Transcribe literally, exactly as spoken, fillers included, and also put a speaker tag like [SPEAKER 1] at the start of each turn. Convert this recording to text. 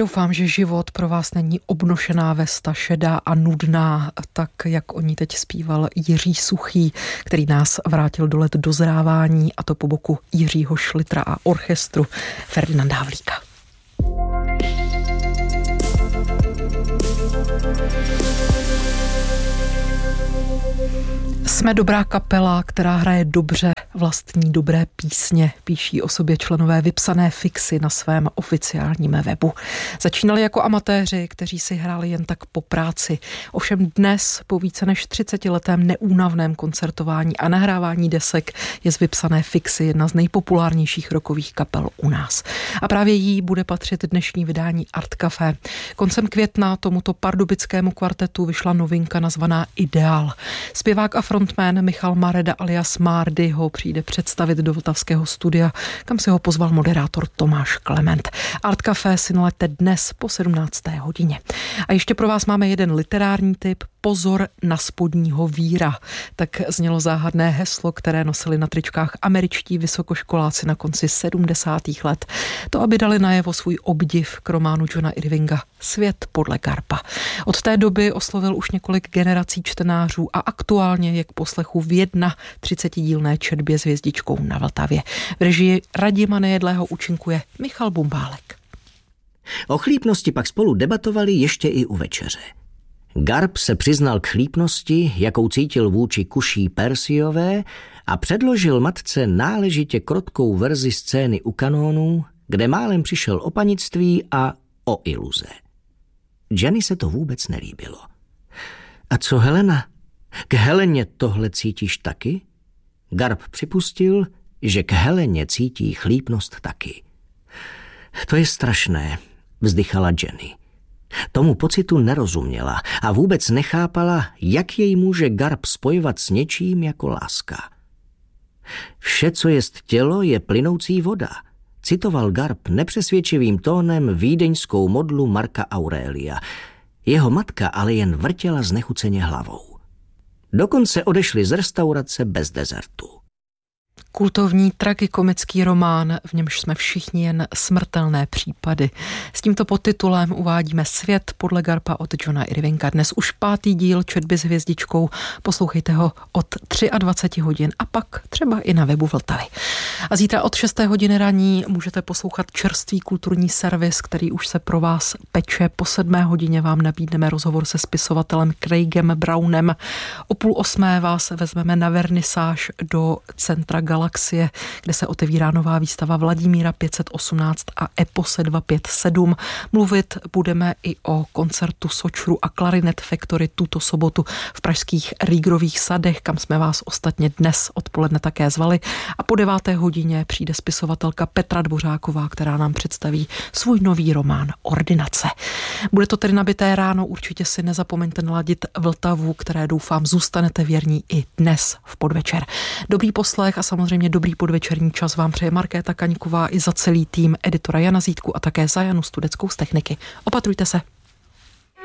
[SPEAKER 1] Doufám, že život pro vás není obnošená vesta, šedá a nudná, tak jak o ní teď zpíval Jiří Suchý, který nás vrátil do let dozrávání, a to po boku Jiřího Šlitra a orchestru Ferdinanda Havlíka. Jsme dobrá kapela, která hraje dobře vlastní dobré písně, píší o sobě členové Vypsané fixy na svém oficiálním webu. Začínali jako amatéři, kteří si hráli jen tak po práci. Ovšem dnes, po více než třicetiletém neúnavném koncertování a nahrávání desek, je z Vypsané fixy jedna z nejpopulárnějších rockových kapel u nás. A právě jí bude patřit dnešní vydání Art Café. Koncem května tomuto pardubickému kvartetu vyšla novinka nazvaná Ideál. Zpěvák a frontman Michal Mareda alias Mardy ho přijde představit do vltavského studia, kam si ho pozval moderátor Tomáš Klement. Art Café si nalaďte dnes po sedmnácté hodině. A ještě pro vás máme jeden literární tip. Pozor na spodního víra. Tak znělo záhadné heslo, které nosili na tričkách američtí vysokoškoláci na konci sedmdesátých let. To, aby dali najevo svůj obdiv k románu Johna Irvinga Svět podle Garpa. Od té doby oslovil už několik generací čtenářů a aktuálně je k poslechu v třicetidílné četbě s hvězdičkou na Vltavě. V režii Radima Nejedlého účinkuje Michal Bumbálek.
[SPEAKER 2] O chlípnosti pak spolu debatovali ještě i u večeře. Garp se přiznal k chlípnosti, jakou cítil vůči kuší Persiové, a předložil matce náležitě krotkou verzi scény u kanónů, kde málem přišel o panictví a o iluze. Jenny se to vůbec nelíbilo. A co Helena? K Heleně tohle cítíš taky? Garp připustil, že k Heleně cítí chlípnost taky. To je strašné, vzdychala Jenny. Tomu pocitu nerozuměla a vůbec nechápala, jak jej může Garp spojovat s něčím jako láska. Vše, co jest tělo, je plynoucí voda, citoval Garp nepřesvědčivým tónem vídeňskou modlu Marka Aurelia. Jeho matka ale jen vrtěla znechuceně hlavou. Dokonce odešli z restaurace bez dezertu.
[SPEAKER 1] Kultovní tragikomický román, v němž jsme všichni jen smrtelné případy. S tímto podtitulem uvádíme Svět podle Garpa od Johna Irvinga. Dnes už pátý díl četby s hvězdičkou. Poslouchejte ho od dvacet tři hodin a pak třeba i na webu Vltavy. A zítra od šesté hodiny raní můžete poslouchat čerstvý kulturní servis, který už se pro vás peče. Po sedmé hodině vám nabídneme rozhovor se spisovatelem Craigem Brownem. O půl osmé vás vezmeme na vernisáž do centra Galaxie, kde se otevírá nová výstava Vladimíra pět set osmnáct a Epose dva pět sedm. Mluvit budeme i o koncertu Sočru a Clarinet Factory tuto sobotu v pražských Rýgrových sadech, kam jsme vás ostatně dnes odpoledne také zvali. A po deváté hodině přijde spisovatelka Petra Dvořáková, která nám představí svůj nový román Ordinace. Bude to tedy nabité ráno, určitě si nezapomeňte naladit Vltavu, které doufám zůstanete věrní i dnes v podvečer. Dobrý poslech a samozřejmě dobrý podvečerní čas vám přeje Markéta Kaňková i za celý tým editora Jana Zítku a také za Janu Studeckou z techniky. Opatrujte se.